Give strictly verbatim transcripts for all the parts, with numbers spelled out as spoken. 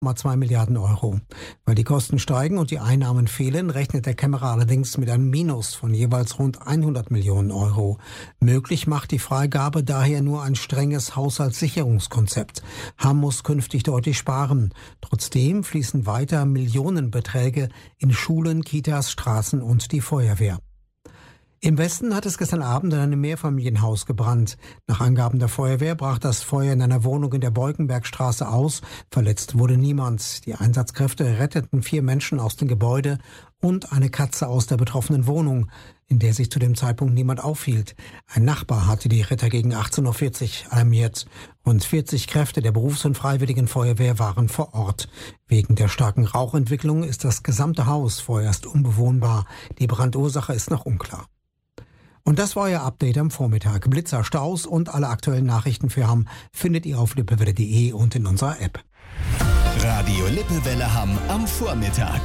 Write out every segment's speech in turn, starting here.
Komma zwei Milliarden Euro. Weil die Kosten steigen und die Einnahmen fehlen, rechnet der Kämmerer allerdings mit einem Minus von jeweils rund hundert Millionen Euro. Möglich macht die Freigabe daher nur ein strenges Haushaltssicherungskonzept. Hamm muss künftig deutlich sparen. Trotzdem fließen weiter Millionenbeträge in Schulen, Kitas, Straßen und die Feuerwehr. Im Westen hat es gestern Abend in einem Mehrfamilienhaus gebrannt. Nach Angaben der Feuerwehr brach das Feuer in einer Wohnung in der Beukenbergstraße aus. Verletzt wurde niemand. Die Einsatzkräfte retteten vier Menschen aus dem Gebäude und eine Katze aus der betroffenen Wohnung, in der sich zu dem Zeitpunkt niemand aufhielt. Ein Nachbar hatte die Retter gegen achtzehn Uhr vierzig alarmiert. Rund vierzig Kräfte der Berufs- und Freiwilligen Feuerwehr waren vor Ort. Wegen der starken Rauchentwicklung ist das gesamte Haus vorerst unbewohnbar. Die Brandursache ist noch unklar. Und das war Ihr Update am Vormittag. Blitzer, Staus und alle aktuellen Nachrichten für Hamm findet ihr auf lippewelle punkt de und in unserer App. Radio Lippewelle Hamm am Vormittag.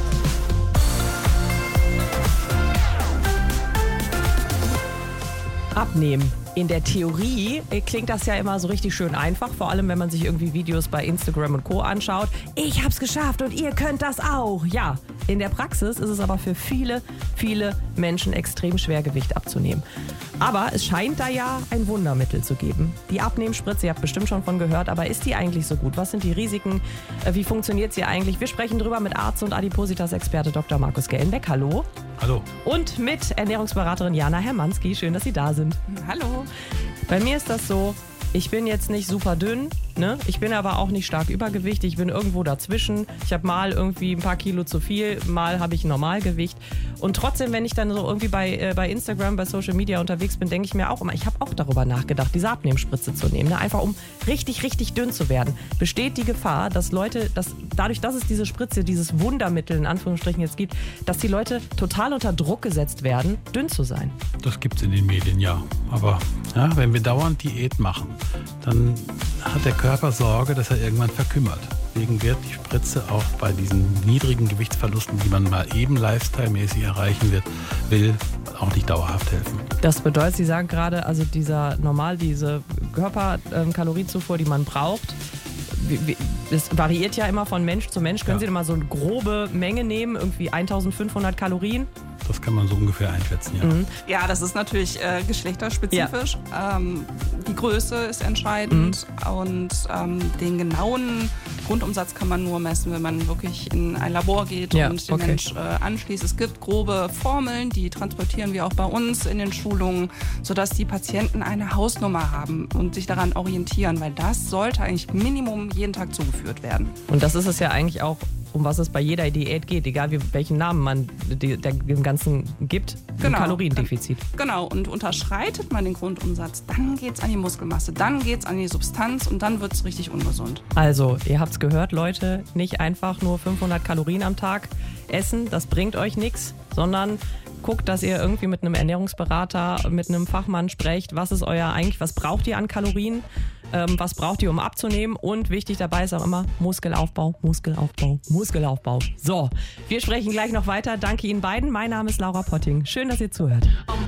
Abnehmen. In der Theorie klingt das ja immer so richtig schön einfach, vor allem wenn man sich irgendwie Videos bei Instagram und Co. anschaut. Ich hab's geschafft und ihr könnt das auch. Ja, in der Praxis ist es aber für viele, viele Menschen extrem schwer, Gewicht abzunehmen. Aber es scheint da ja ein Wundermittel zu geben. Die Abnehmspritze, ihr habt bestimmt schon von gehört, aber ist die eigentlich so gut? Was sind die Risiken? Wie funktioniert sie eigentlich? Wir sprechen drüber mit Arzt und Adipositas-Experte Doktor Markus Gellenbeck. Hallo. Hallo. Und mit Ernährungsberaterin Jana Hermanski. Schön, dass Sie da sind. Hallo. Bei mir ist das so, ich bin jetzt nicht super dünn, ne? Ich bin aber auch nicht stark übergewichtig, ich bin irgendwo dazwischen. Ich habe mal irgendwie ein paar Kilo zu viel, mal habe ich ein Normalgewicht. Und trotzdem, wenn ich dann so irgendwie bei, äh, bei Instagram, bei Social Media unterwegs bin, denke ich mir auch immer, ich habe auch darüber nachgedacht, diese Abnehmspritze zu nehmen, ne? Einfach um richtig, richtig dünn zu werden. Besteht die Gefahr, dass Leute, dass, dadurch, dass es diese Spritze, dieses Wundermittel in Anführungsstrichen jetzt gibt, dass die Leute total unter Druck gesetzt werden, dünn zu sein? Das gibt's in den Medien, ja. Aber ja, wenn wir dauernd Diät machen, dann hat der Körper Sorge, dass er irgendwann verkümmert. Deswegen wird die Spritze auch bei diesen niedrigen Gewichtsverlusten, die man mal eben lifestyle-mäßig erreichen wird, will, auch nicht dauerhaft helfen. Das bedeutet, Sie sagen gerade, also dieser normal, diese Körperkalorienzufuhr, die man braucht, es variiert ja immer von Mensch zu Mensch. Können ja. Sie denn mal so eine grobe Menge nehmen, irgendwie eintausendfünfhundert Kalorien? Das kann man so ungefähr einschätzen, ja. Mhm. Ja, das ist natürlich äh, geschlechterspezifisch. Ja. Ähm, die Größe ist entscheidend mhm. und ähm, den genauen Grundumsatz kann man nur messen, wenn man wirklich in ein Labor geht ja, und den okay. Mensch äh, anschließt. Es gibt grobe Formeln, die transportieren wir auch bei uns in den Schulungen, sodass die Patienten eine Hausnummer haben und sich daran orientieren, weil das sollte eigentlich Minimum jeden Tag zugeführt werden. Und das ist es ja eigentlich auch, um was es bei jeder Diät geht, egal wie, welchen Namen man die, der, dem Ganzen gibt, genau. ein Kaloriendefizit. Genau, und unterschreitet man den Grundumsatz, dann geht es an die Muskelmasse, dann geht es an die Substanz und dann wird es richtig ungesund. Also, ihr habt es gehört, Leute, nicht einfach nur fünfhundert Kalorien am Tag essen, das bringt euch nichts, sondern guckt, dass ihr irgendwie mit einem Ernährungsberater, mit einem Fachmann sprecht, was ist euer eigentlich, was braucht ihr an Kalorien? Ähm, was braucht ihr, um abzunehmen? Und wichtig dabei ist auch immer Muskelaufbau, Muskelaufbau, Muskelaufbau. So, wir sprechen gleich noch weiter. Danke Ihnen beiden. Mein Name ist Laura Potting. Schön, dass ihr zuhört.